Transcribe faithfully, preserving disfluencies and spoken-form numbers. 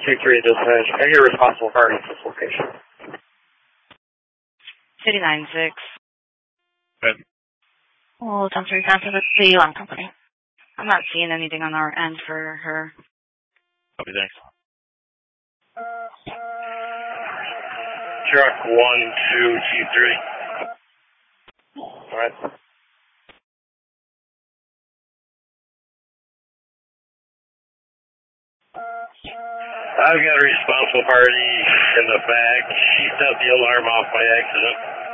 two three, dispatch. Are you responsible party at this location? City nine six. Good. Well, ten three five for the C one company. I'm not seeing anything on our end for her. Copy, thanks. Truck one two two three. All right. I've got a responsible party in the back. She set the alarm off by accident.